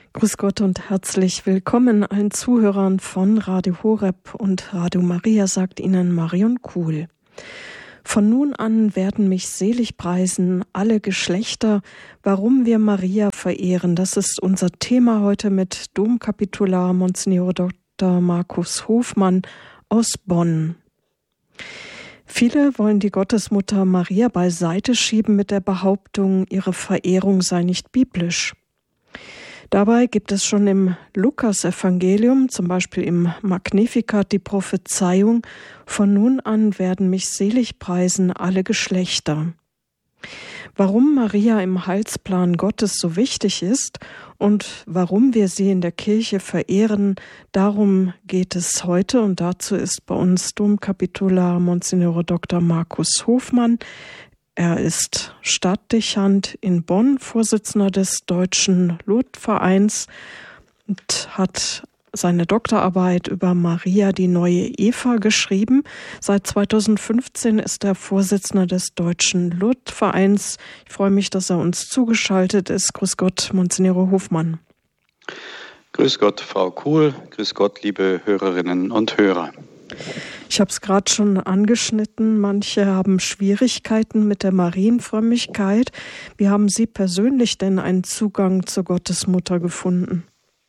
Grüß Gott und herzlich willkommen allen Zuhörern von Radio Horeb und Radio Maria, sagt Ihnen Marion Kuhl. Von nun an werden mich selig preisen alle Geschlechter, warum wir Maria verehren. Das ist unser Thema heute mit Domkapitular Monsignor Dr. Markus Hofmann aus Bonn. Viele wollen die Gottesmutter Maria beiseite schieben mit der Behauptung, ihre Verehrung sei nicht biblisch. Dabei gibt es schon im Lukas-Evangelium, zum Beispiel im Magnificat, die Prophezeiung, von nun an werden mich selig preisen alle Geschlechter. Warum Maria im Heilsplan Gottes so wichtig ist und warum wir sie in der Kirche verehren, darum geht es heute und dazu ist bei uns Domkapitular Monsignor Dr. Markus Hofmann. Er ist Stadtdechant in Bonn, Vorsitzender des Deutschen Lourdesvereins und hat seine Doktorarbeit über Maria, die neue Eva, geschrieben. Seit 2015 ist er Vorsitzender des Deutschen Lourdesvereins. Ich freue mich, dass er uns zugeschaltet ist. Grüß Gott, Monsignor Hofmann. Grüß Gott, Frau Kuhl. Grüß Gott, liebe Hörerinnen und Hörer. Ich habe es gerade schon angeschnitten. Manche haben Schwierigkeiten mit der Marienfrömmigkeit. Wie haben Sie persönlich denn einen Zugang zur Gottesmutter gefunden?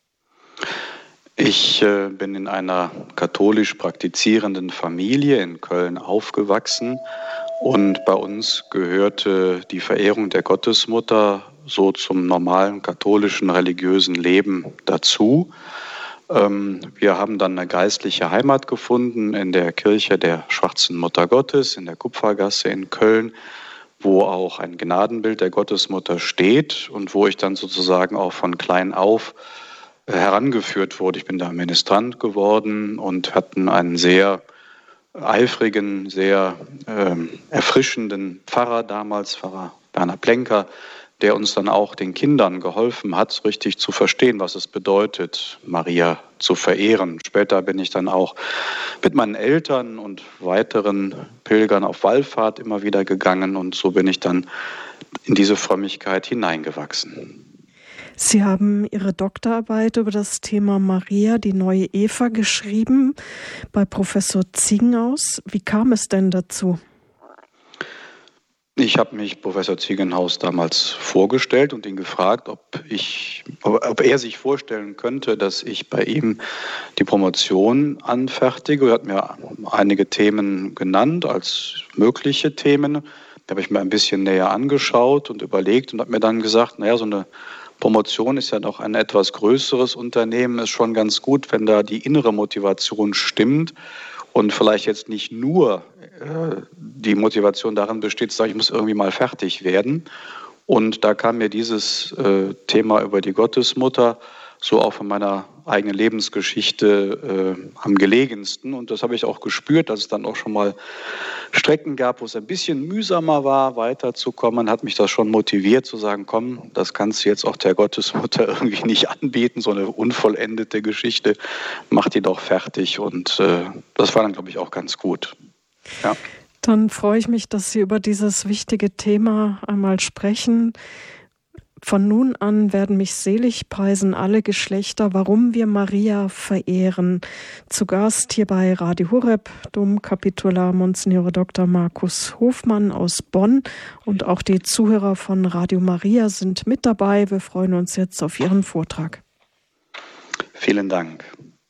Ich bin in einer katholisch praktizierenden Familie in Köln aufgewachsen und bei uns gehörte die Verehrung der Gottesmutter so zum normalen katholischen religiösen Leben dazu. Wir haben dann eine geistliche Heimat gefunden in der Kirche der Schwarzen Mutter Gottes in der Kupfergasse in Köln, wo auch ein Gnadenbild der Gottesmutter steht und wo ich dann sozusagen auch von klein auf herangeführt wurde. Ich bin da Ministrant geworden und hatten einen sehr eifrigen, sehr erfrischenden Pfarrer damals, Pfarrer Werner Plenker, der uns dann auch den Kindern geholfen hat, richtig zu verstehen, was es bedeutet, Maria zu verehren. Später bin ich dann auch mit meinen Eltern und weiteren Pilgern auf Wallfahrt immer wieder gegangen und so bin ich dann in diese Frömmigkeit hineingewachsen. Sie haben Ihre Doktorarbeit über das Thema Maria, die neue Eva, geschrieben bei Professor Ziegenhaus. Wie kam es denn dazu? Ich habe mich Professor Ziegenhaus damals vorgestellt und ihn gefragt, ob er sich vorstellen könnte, dass ich bei ihm die Promotion anfertige. Er hat mir einige Themen genannt als mögliche Themen. Da habe ich mir ein bisschen näher angeschaut und überlegt und habe mir dann gesagt, naja, so eine Promotion ist ja noch ein etwas größeres Unternehmen, ist schon ganz gut, wenn da die innere Motivation stimmt. Und vielleicht jetzt nicht nur die Motivation darin besteht, zu sagen, ich muss irgendwie mal fertig werden. Und da kam mir dieses Thema über die Gottesmutter so auch von meiner eigenen Lebensgeschichte am gelegensten. Und das habe ich auch gespürt, dass es dann auch schon mal Strecken gab, wo es ein bisschen mühsamer war, weiterzukommen. Hat mich das schon motiviert zu sagen, komm, das kannst du jetzt auch der Gottesmutter irgendwie nicht anbieten, so eine unvollendete Geschichte, mach die doch fertig. Und das war dann, glaube ich, auch ganz gut. Ja. Dann freue ich mich, dass Sie über dieses wichtige Thema einmal sprechen. Von nun an werden mich selig preisen alle Geschlechter, warum wir Maria verehren. Zu Gast hier bei Radio Horeb, Domkapitular Monsignor Dr. Markus Hofmann aus Bonn und auch die Zuhörer von Radio Maria sind mit dabei. Wir freuen uns jetzt auf Ihren Vortrag. Vielen Dank.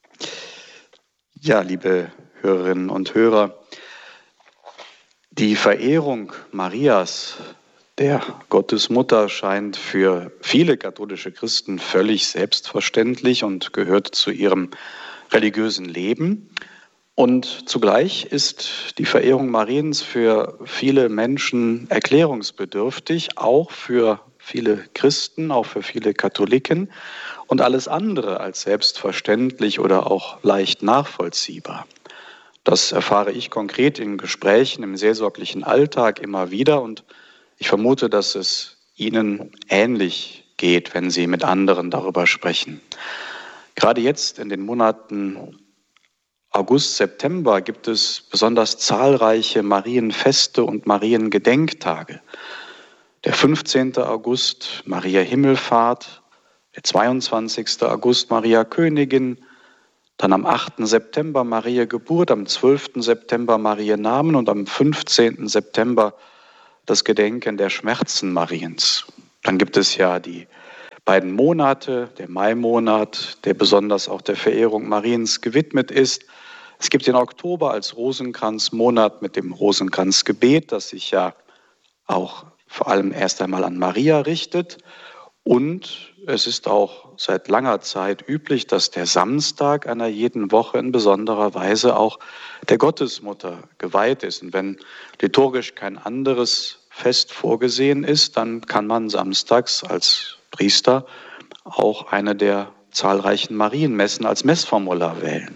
Ja, liebe Hörerinnen und Hörer, die Verehrung Marias, der Gottesmutter, scheint für viele katholische Christen völlig selbstverständlich und gehört zu ihrem religiösen Leben. Und zugleich ist die Verehrung Mariens für viele Menschen erklärungsbedürftig, auch für viele Christen, auch für viele Katholiken und alles andere als selbstverständlich oder auch leicht nachvollziehbar. Das erfahre ich konkret in Gesprächen im seelsorglichen Alltag immer wieder und ich vermute, dass es Ihnen ähnlich geht, wenn Sie mit anderen darüber sprechen. Gerade jetzt in den Monaten August, September gibt es besonders zahlreiche Marienfeste und Mariengedenktage. Der 15. August, Maria Himmelfahrt, der 22. August Maria Königin, dann am 8. September Maria Geburt, am 12. September Maria Namen und am 15. September das Gedenken der Schmerzen Mariens. Dann gibt es ja die beiden Monate, der Maimonat, der besonders auch der Verehrung Mariens gewidmet ist. Es gibt den Oktober als Rosenkranzmonat mit dem Rosenkranzgebet, das sich ja auch vor allem erst einmal an Maria richtet. Und es ist auch seit langer Zeit üblich, dass der Samstag einer jeden Woche in besonderer Weise auch der Gottesmutter geweiht ist. Und wenn liturgisch kein anderes Fest vorgesehen ist, dann kann man samstags als Priester auch eine der zahlreichen Marienmessen als Messformular wählen.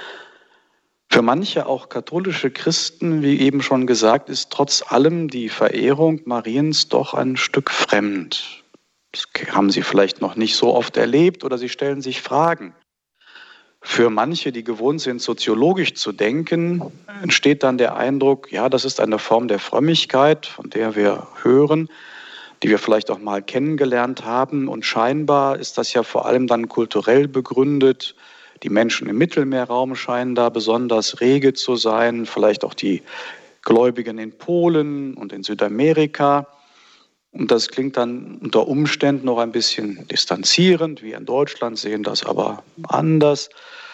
Für manche auch katholische Christen, wie eben schon gesagt, ist trotz allem die Verehrung Mariens doch ein Stück fremd. Das haben sie vielleicht noch nicht so oft erlebt oder sie stellen sich Fragen. Für manche, die gewohnt sind, soziologisch zu denken, entsteht dann der Eindruck, ja, das ist eine Form der Frömmigkeit, von der wir hören, die wir vielleicht auch mal kennengelernt haben. Und scheinbar ist das ja vor allem dann kulturell begründet. Die Menschen im Mittelmeerraum scheinen da besonders rege zu sein, vielleicht auch die Gläubigen in Polen und in Südamerika. Und das klingt dann unter Umständen noch ein bisschen distanzierend. Wir in Deutschland sehen das aber anders.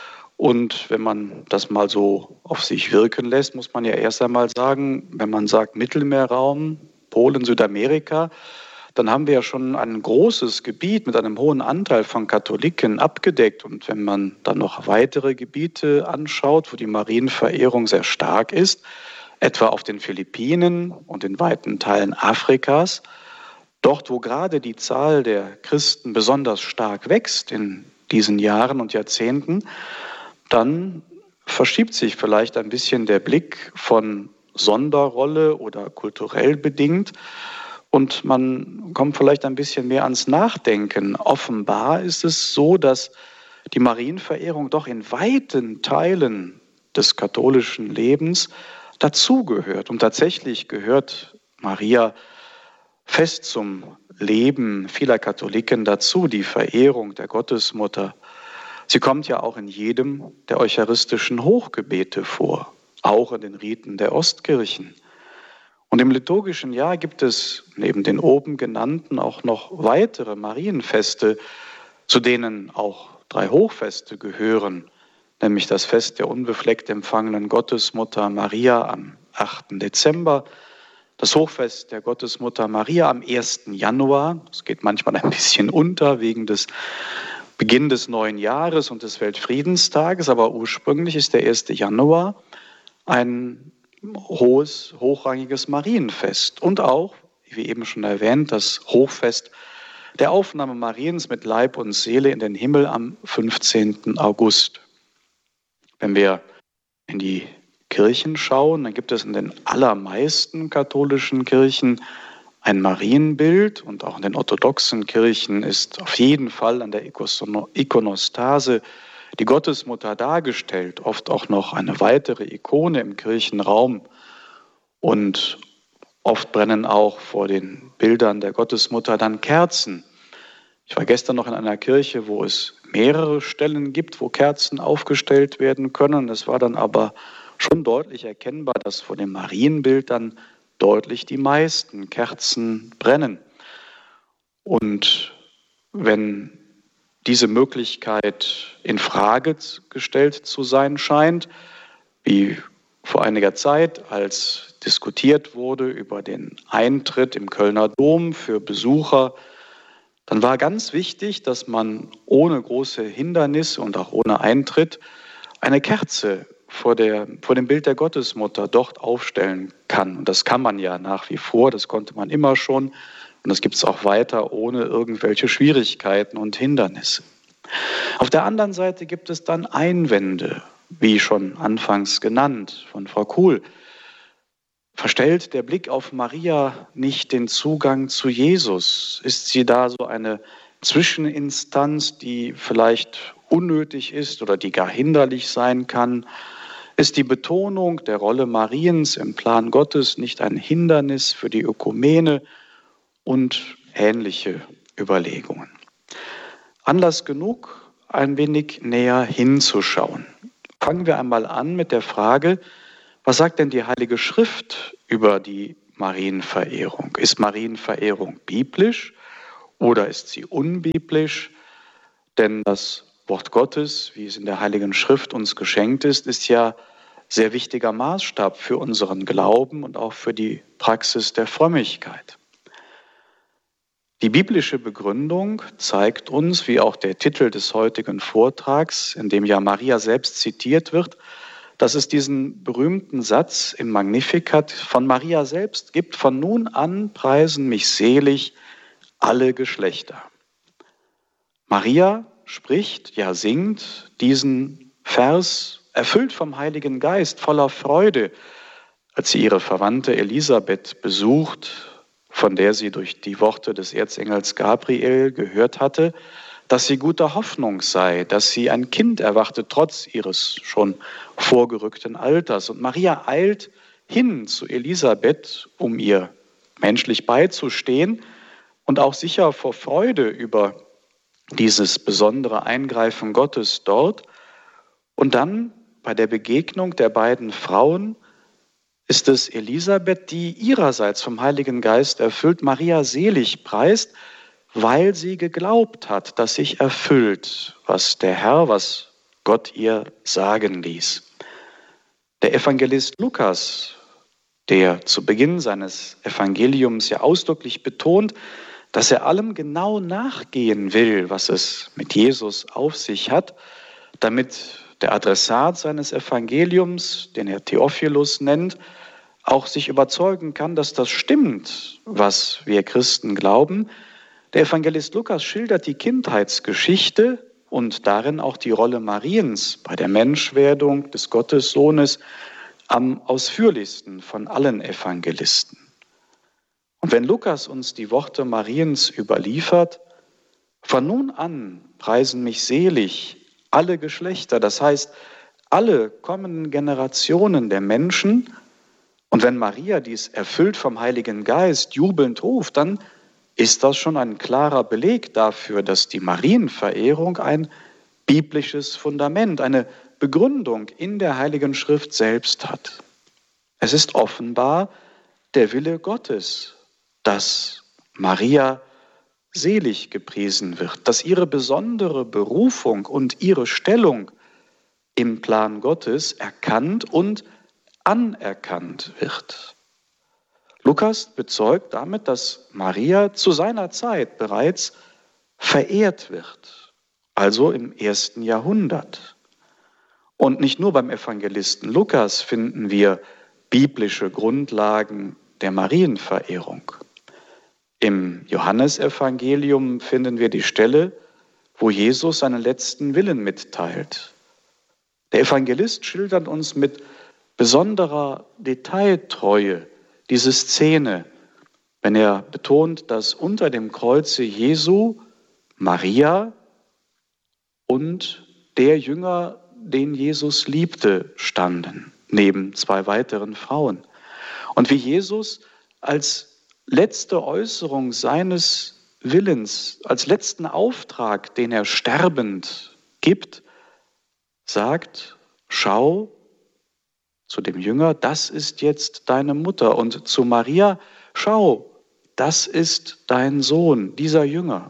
Und wenn man das mal so auf sich wirken lässt, muss man ja erst einmal sagen, wenn man sagt Mittelmeerraum, Polen, Südamerika, dann haben wir ja schon ein großes Gebiet mit einem hohen Anteil von Katholiken abgedeckt. Und wenn man dann noch weitere Gebiete anschaut, wo die Marienverehrung sehr stark ist, etwa auf den Philippinen und in weiten Teilen Afrikas, dort, wo gerade die Zahl der Christen besonders stark wächst in diesen Jahren und Jahrzehnten, dann verschiebt sich vielleicht ein bisschen der Blick von Sonderrolle oder kulturell bedingt und man kommt vielleicht ein bisschen mehr ans Nachdenken. Offenbar ist es so, dass die Marienverehrung doch in weiten Teilen des katholischen Lebens dazugehört. Und tatsächlich gehört Maria fest zum Leben vieler Katholiken dazu, die Verehrung der Gottesmutter. Sie kommt ja auch in jedem der eucharistischen Hochgebete vor, auch in den Riten der Ostkirchen. Und im liturgischen Jahr gibt es neben den oben genannten auch noch weitere Marienfeste, zu denen auch 3 Hochfeste gehören, nämlich das Fest der unbefleckt empfangenen Gottesmutter Maria am 8. Dezember, das Hochfest der Gottesmutter Maria am 1. Januar, das geht manchmal ein bisschen unter wegen des Beginn des neuen Jahres und des Weltfriedenstages, aber ursprünglich ist der 1. Januar ein hochrangiges Marienfest und auch, wie eben schon erwähnt, das Hochfest der Aufnahme Mariens mit Leib und Seele in den Himmel am 15. August. Wenn wir in die Kirchen schauen, dann gibt es in den allermeisten katholischen Kirchen ein Marienbild und auch in den orthodoxen Kirchen ist auf jeden Fall an der Ikonostase die Gottesmutter dargestellt, oft auch noch eine weitere Ikone im Kirchenraum und oft brennen auch vor den Bildern der Gottesmutter dann Kerzen. Ich war gestern noch in einer Kirche, wo es mehrere Stellen gibt, wo Kerzen aufgestellt werden können. Es war dann aber schon deutlich erkennbar, dass vor dem Marienbild dann deutlich die meisten Kerzen brennen. Und wenn diese Möglichkeit in Frage gestellt zu sein scheint, wie vor einiger Zeit, als diskutiert wurde über den Eintritt im Kölner Dom für Besucher, dann war ganz wichtig, dass man ohne große Hindernisse und auch ohne Eintritt eine Kerze vor dem Bild der Gottesmutter dort aufstellen kann. Und das kann man ja nach wie vor, das konnte man immer schon. Und das gibt es auch weiter ohne irgendwelche Schwierigkeiten und Hindernisse. Auf der anderen Seite gibt es dann Einwände, wie schon anfangs genannt von Frau Kuhl. Verstellt der Blick auf Maria nicht den Zugang zu Jesus? Ist sie da so eine Zwischeninstanz, die vielleicht unnötig ist oder die gar hinderlich sein kann? Ist die Betonung der Rolle Mariens im Plan Gottes nicht ein Hindernis für die Ökumene und ähnliche Überlegungen? Anlass genug, ein wenig näher hinzuschauen. Fangen wir einmal an mit der Frage, was sagt denn die Heilige Schrift über die Marienverehrung? Ist Marienverehrung biblisch oder ist sie unbiblisch? Denn das Wort Gottes, wie es in der Heiligen Schrift uns geschenkt ist ja sehr wichtiger Maßstab für unseren Glauben und auch für die Praxis der Frömmigkeit. Die biblische Begründung zeigt uns, wie auch der Titel des heutigen Vortrags, in dem ja Maria selbst zitiert wird, dass es diesen berühmten Satz im Magnificat von Maria selbst gibt: Von nun an preisen mich selig alle Geschlechter. Maria spricht, ja singt diesen Vers erfüllt vom Heiligen Geist, voller Freude, als sie ihre Verwandte Elisabeth besucht, von der sie durch die Worte des Erzengels Gabriel gehört hatte, dass sie guter Hoffnung sei, dass sie ein Kind erwarte, trotz ihres schon vorgerückten Alters. Und Maria eilt hin zu Elisabeth, um ihr menschlich beizustehen und auch sicher vor Freude über dieses besondere Eingreifen Gottes dort. Und dann bei der Begegnung der beiden Frauen ist es Elisabeth, die ihrerseits vom Heiligen Geist erfüllt Maria selig preist, weil sie geglaubt hat, dass sich erfüllt, was der Herr, was Gott ihr sagen ließ. Der Evangelist Lukas, der zu Beginn seines Evangeliums ja ausdrücklich betont, dass er allem genau nachgehen will, was es mit Jesus auf sich hat, damit der Adressat seines Evangeliums, den er Theophilus nennt, auch sich überzeugen kann, dass das stimmt, was wir Christen glauben. Der Evangelist Lukas schildert die Kindheitsgeschichte und darin auch die Rolle Mariens bei der Menschwerdung des Gottessohnes am ausführlichsten von allen Evangelisten. Und wenn Lukas uns die Worte Mariens überliefert: Von nun an preisen mich selig alle Geschlechter, das heißt alle kommenden Generationen der Menschen. Und wenn Maria dies erfüllt vom Heiligen Geist jubelnd ruft, dann ist das schon ein klarer Beleg dafür, dass die Marienverehrung ein biblisches Fundament, eine Begründung in der Heiligen Schrift selbst hat. Es ist offenbar der Wille Gottes, dass Maria selig gepriesen wird, dass ihre besondere Berufung und ihre Stellung im Plan Gottes erkannt und anerkannt wird. Lukas bezeugt damit, dass Maria zu seiner Zeit bereits verehrt wird, also im 1. Jahrhundert. Und nicht nur beim Evangelisten Lukas finden wir biblische Grundlagen der Marienverehrung. Im Johannesevangelium finden wir die Stelle, wo Jesus seinen letzten Willen mitteilt. Der Evangelist schildert uns mit besonderer Detailtreue diese Szene, wenn er betont, dass unter dem Kreuze Jesu Maria und der Jünger, den Jesus liebte, standen, neben zwei weiteren Frauen. Und wie Jesus als letzte Äußerung seines Willens, als letzten Auftrag, den er sterbend gibt, sagt: Schau zu dem Jünger, das ist jetzt deine Mutter, und zu Maria: Schau, das ist dein Sohn, dieser Jünger.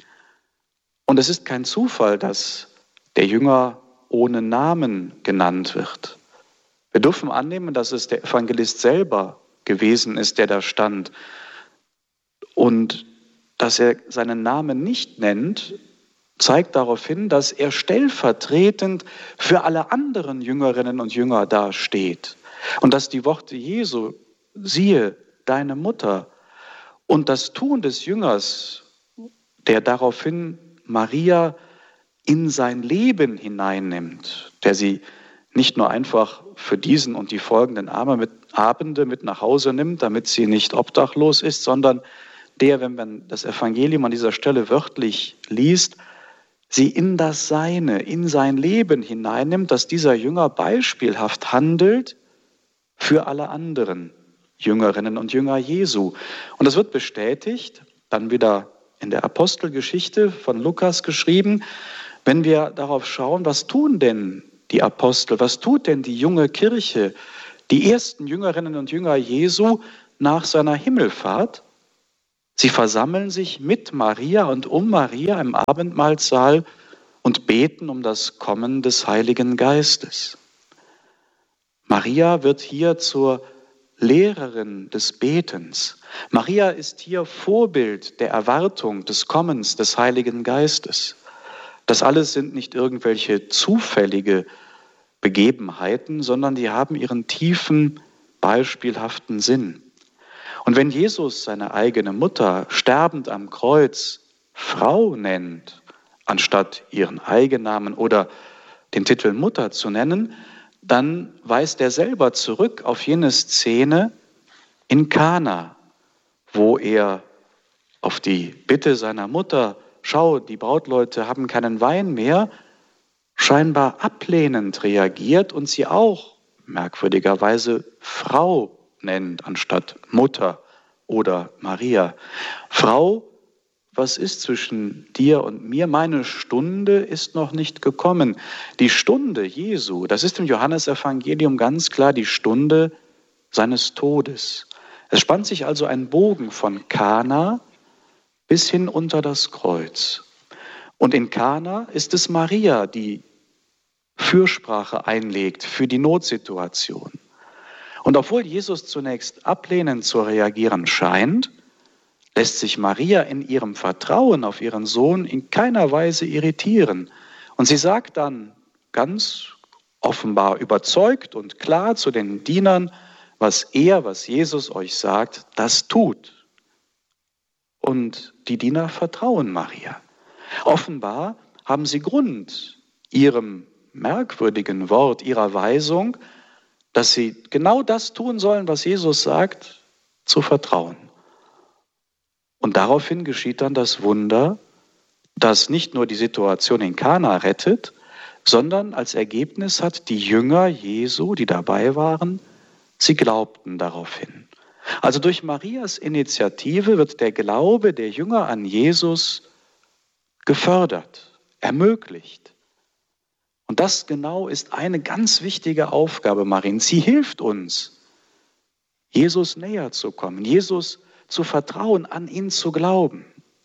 Und es ist kein Zufall, dass der Jünger ohne Namen genannt wird. Wir dürfen annehmen, dass es der Evangelist selber gewesen ist, der da stand. Und dass er seinen Namen nicht nennt, zeigt darauf hin, dass er stellvertretend für alle anderen Jüngerinnen und Jünger dasteht. Und dass die Worte Jesu, siehe, deine Mutter, und das Tun des Jüngers, der daraufhin Maria in sein Leben hineinnimmt, der sie nicht nur einfach für diesen und die folgenden Abende mit nach Hause nimmt, damit sie nicht obdachlos ist, sondern der, wenn man das Evangelium an dieser Stelle wörtlich liest, sie in das Seine, in sein Leben hineinnimmt, dass dieser Jünger beispielhaft handelt für alle anderen Jüngerinnen und Jünger Jesu. Und das wird bestätigt, dann wieder in der Apostelgeschichte von Lukas geschrieben, wenn wir darauf schauen, was tun denn die Apostel, was tut denn die junge Kirche, die ersten Jüngerinnen und Jünger Jesu nach seiner Himmelfahrt? Sie versammeln sich mit Maria und um Maria im Abendmahlsaal und beten um das Kommen des Heiligen Geistes. Maria wird hier zur Lehrerin des Betens. Maria ist hier Vorbild der Erwartung des Kommens des Heiligen Geistes. Das alles sind nicht irgendwelche zufällige Begebenheiten, sondern die haben ihren tiefen, beispielhaften Sinn. Und wenn Jesus seine eigene Mutter sterbend am Kreuz Frau nennt, anstatt ihren Eigennamen oder den Titel Mutter zu nennen, dann weist er selber zurück auf jene Szene in Kana, wo er auf die Bitte seiner Mutter, schau, die Brautleute haben keinen Wein mehr, scheinbar ablehnend reagiert und sie auch merkwürdigerweise Frau nennt, anstatt Mutter oder Maria. Frau, was ist zwischen dir und mir? Meine Stunde ist noch nicht gekommen. Die Stunde Jesu, das ist im Johannesevangelium ganz klar die Stunde seines Todes. Es spannt sich also ein Bogen von Kana bis hin unter das Kreuz. Und in Kana ist es Maria, die Fürsprache einlegt für die Notsituation. Und obwohl Jesus zunächst ablehnend zu reagieren scheint, lässt sich Maria in ihrem Vertrauen auf ihren Sohn in keiner Weise irritieren. Und sie sagt dann ganz offenbar überzeugt und klar zu den Dienern, was Jesus euch sagt, das tut. Und die Diener vertrauen Maria. Offenbar haben sie Grund, ihrem merkwürdigen Wort, ihrer Weisung, dass sie genau das tun sollen, was Jesus sagt, zu vertrauen. Und daraufhin geschieht dann das Wunder, das nicht nur die Situation in Kana rettet, sondern als Ergebnis hat die Jünger Jesu, die dabei waren, sie glaubten daraufhin. Also durch Marias Initiative wird der Glaube der Jünger an Jesus gefördert, ermöglicht. Und das genau ist eine ganz wichtige Aufgabe Mariens. Sie hilft uns, Jesus näher zu kommen, Jesus zu vertrauen, an ihn zu glauben.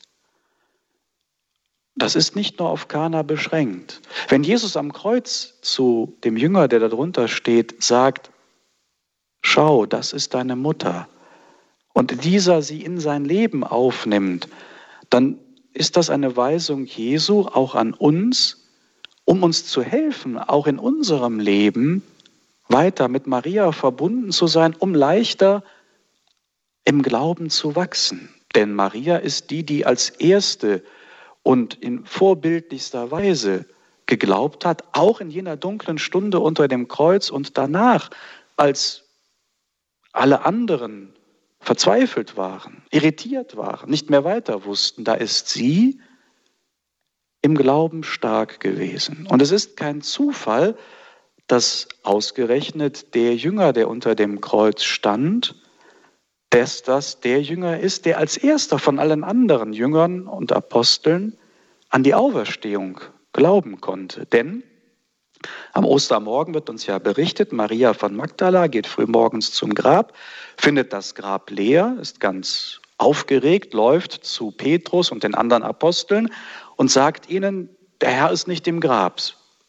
Das ist nicht nur auf Kana beschränkt. Wenn Jesus am Kreuz zu dem Jünger, der darunter steht, sagt, schau, das ist deine Mutter, und dieser sie in sein Leben aufnimmt, dann ist das eine Weisung Jesu auch an uns, um uns zu helfen, auch in unserem Leben weiter mit Maria verbunden zu sein, um leichter im Glauben zu wachsen. Denn Maria ist die, die als erste und in vorbildlichster Weise geglaubt hat, auch in jener dunklen Stunde unter dem Kreuz und danach, als alle anderen verzweifelt waren, irritiert waren, nicht mehr weiter wussten, da ist sie im Glauben stark gewesen. Und es ist kein Zufall, dass ausgerechnet der Jünger, der unter dem Kreuz stand, dass das der Jünger ist, der als erster von allen anderen Jüngern und Aposteln an die Auferstehung glauben konnte. Denn am Ostermorgen wird uns ja berichtet, Maria von Magdala geht frühmorgens zum Grab, findet das Grab leer, ist ganz aufgeregt, läuft zu Petrus und den anderen Aposteln und sagt ihnen, der Herr ist nicht im Grab.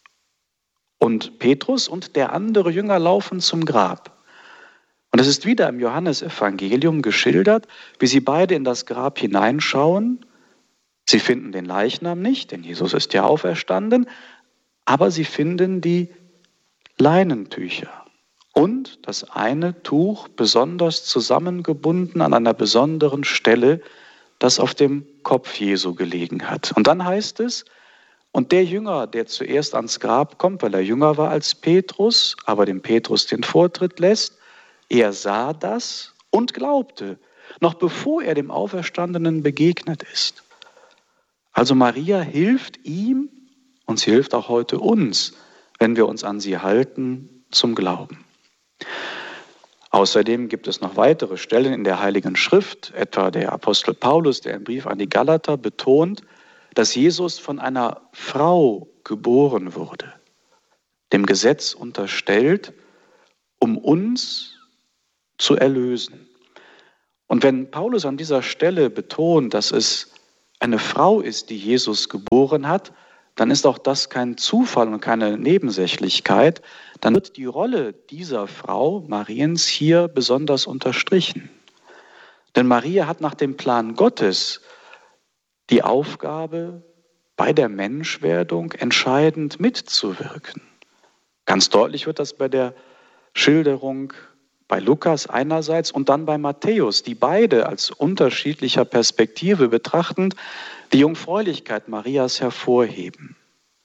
Und Petrus und der andere Jünger laufen zum Grab. Und es ist wieder im Johannesevangelium geschildert, wie sie beide in das Grab hineinschauen. Sie finden den Leichnam nicht, denn Jesus ist ja auferstanden, aber sie finden die Leinentücher und das eine Tuch besonders zusammengebunden an einer besonderen Stelle, das auf dem Kopf Jesu gelegen hat. Und dann heißt es, und der Jünger, der zuerst ans Grab kommt, weil er jünger war als Petrus, aber dem Petrus den Vortritt lässt, er sah das und glaubte, noch bevor er dem Auferstandenen begegnet ist. Also Maria hilft ihm und sie hilft auch heute uns, wenn wir uns an sie halten, zum Glauben. Außerdem gibt es noch weitere Stellen in der Heiligen Schrift, etwa der Apostel Paulus, der im Brief an die Galater betont, dass Jesus von einer Frau geboren wurde, dem Gesetz unterstellt, um uns zu erlösen. Und wenn Paulus an dieser Stelle betont, dass es eine Frau ist, die Jesus geboren hat, dann ist auch das kein Zufall und keine Nebensächlichkeit. Dann wird die Rolle dieser Frau, Mariens, hier besonders unterstrichen. Denn Maria hat nach dem Plan Gottes die Aufgabe, bei der Menschwerdung entscheidend mitzuwirken. Ganz deutlich wird das bei der Schilderung bei Lukas einerseits und dann bei Matthäus, die beide als unterschiedlicher Perspektive betrachtend die Jungfräulichkeit Marias hervorheben.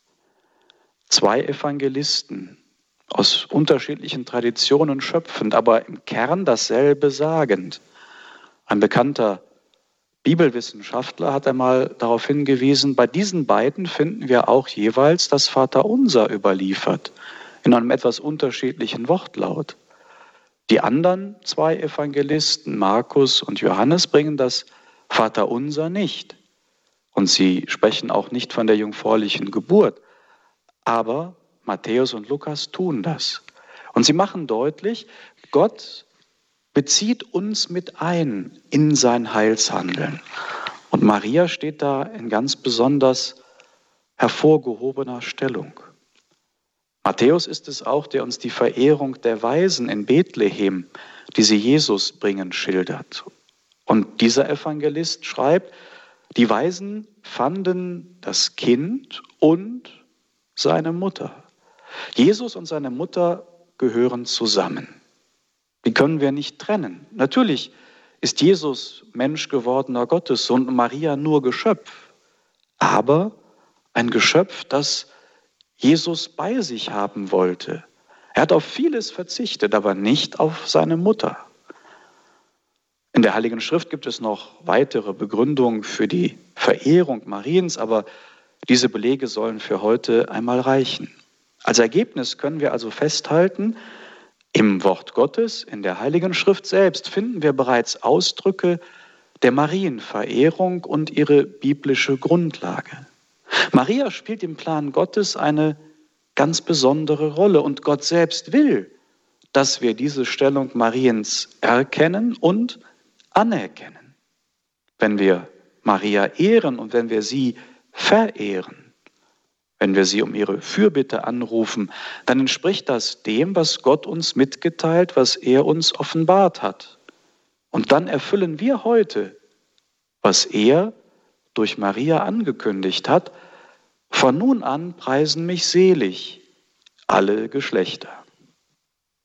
Zwei Evangelisten aus unterschiedlichen Traditionen schöpfend, aber im Kern dasselbe sagend. Ein bekannter Bibelwissenschaftler hat einmal darauf hingewiesen, bei diesen beiden finden wir auch jeweils das Vaterunser überliefert, in einem etwas unterschiedlichen Wortlaut. Die anderen zwei Evangelisten, Markus und Johannes, bringen das Vaterunser nicht. Und sie sprechen auch nicht von der jungfräulichen Geburt. Aber Matthäus und Lukas tun das. Und sie machen deutlich, Gott bezieht uns mit ein in sein Heilshandeln. Und Maria steht da in ganz besonders hervorgehobener Stellung. Matthäus ist es auch, der uns die Verehrung der Weisen in Bethlehem, die sie Jesus bringen, schildert. Und dieser Evangelist schreibt, die Weisen fanden das Kind und seine Mutter. Jesus und seine Mutter gehören zusammen. Die können wir nicht trennen. Natürlich ist Jesus Mensch gewordener Gottessohn und Maria nur Geschöpf. Aber ein Geschöpf, das Jesus bei sich haben wollte. Er hat auf vieles verzichtet, aber nicht auf seine Mutter. In der Heiligen Schrift gibt es noch weitere Begründungen für die Verehrung Mariens, aber diese Belege sollen für heute einmal reichen. Als Ergebnis können wir also festhalten, im Wort Gottes, in der Heiligen Schrift selbst, finden wir bereits Ausdrücke der Marienverehrung und ihre biblische Grundlage. Maria spielt im Plan Gottes eine ganz besondere Rolle und Gott selbst will, dass wir diese Stellung Mariens erkennen und anerkennen. Wenn wir Maria ehren und wenn wir sie verehren, wenn wir sie um ihre Fürbitte anrufen, dann entspricht das dem, was Gott uns mitgeteilt, was er uns offenbart hat. Und dann erfüllen wir heute, was er durch Maria angekündigt hat: Von nun an preisen mich selig alle Geschlechter.